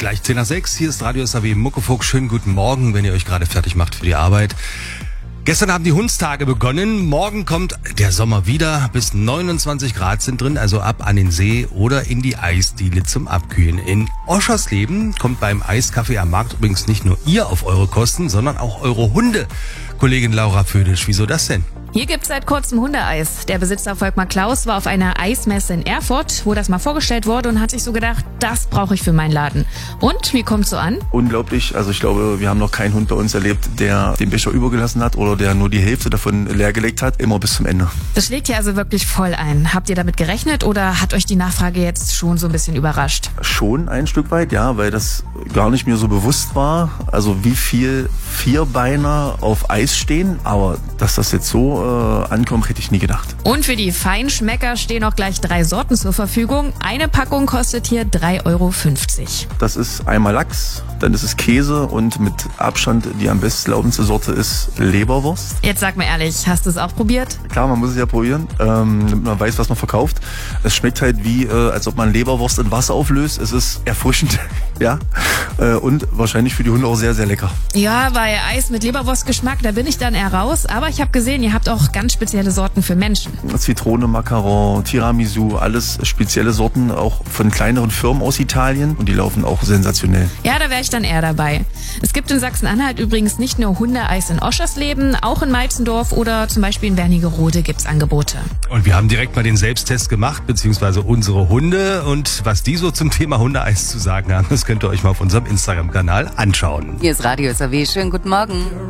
Gleich 10 nach 6, hier ist Radio SAW Muckefuck. Schönen guten Morgen, wenn ihr euch gerade fertig macht für die Arbeit. Gestern haben die Hundstage begonnen, morgen kommt der Sommer wieder, bis 29 Grad sind drin, also ab an den See oder in die Eisdiele zum Abkühlen. In Oschersleben kommt beim Eiskaffee am Markt übrigens nicht nur ihr auf eure Kosten, sondern auch eure Hunde. Kollegin Laura Födisch, wieso das denn? Hier gibt's seit kurzem Hundeeis. Der Besitzer Volkmar Klaus war auf einer Eismesse in Erfurt, wo das mal vorgestellt wurde und hat sich so gedacht, das brauche ich für meinen Laden. Und, wie kommt's so an? Unglaublich. Also ich glaube, wir haben noch keinen Hund bei uns erlebt, der den Becher übergelassen hat oder der nur die Hälfte davon leergelegt hat, immer bis zum Ende. Das schlägt hier also wirklich voll ein. Habt ihr damit gerechnet oder hat euch die Nachfrage jetzt schon so ein bisschen überrascht? Schon ein Stück weit, ja, weil das gar nicht mir so bewusst war. Also wie viel Vierbeiner auf Eis stehen, aber dass das jetzt so ankommt, hätte ich nie gedacht. Und für die Feinschmecker stehen auch gleich 3 Sorten zur Verfügung. Eine Packung kostet hier 3,50 Euro. Das ist einmal Lachs, dann ist es Käse und mit Abstand die am bestlaufendste Sorte ist Leberwurst. Jetzt sag mal ehrlich, hast du es auch probiert? Klar, man muss es ja probieren, damit man weiß, was man verkauft. Es schmeckt halt wie, als ob man Leberwurst in Wasser auflöst. Es ist erfrischend, ja, und wahrscheinlich für die Hunde auch sehr, sehr lecker. Ja, bei Eis mit Leberwurstgeschmack, da bin ich dann eher raus. Aber ich habe gesehen, ihr habt auch ganz spezielle Sorten für Menschen. Zitrone, Macaron, Tiramisu, alles spezielle Sorten, auch von kleineren Firmen aus Italien. Und die laufen auch sensationell. Ja, da wäre ich dann eher dabei. Es gibt in Sachsen-Anhalt übrigens nicht nur Hundeeis in Oschersleben, auch in Meitzendorf oder zum Beispiel in Wernigerode gibt's Angebote. Und wir haben direkt mal den Selbsttest gemacht, beziehungsweise unsere Hunde. Und was die so zum Thema Hundeeis zu sagen haben, das könnt ihr euch mal auf unserem Instagram-Kanal anschauen. Hier ist Radio SAW. Schönen guten Morgen.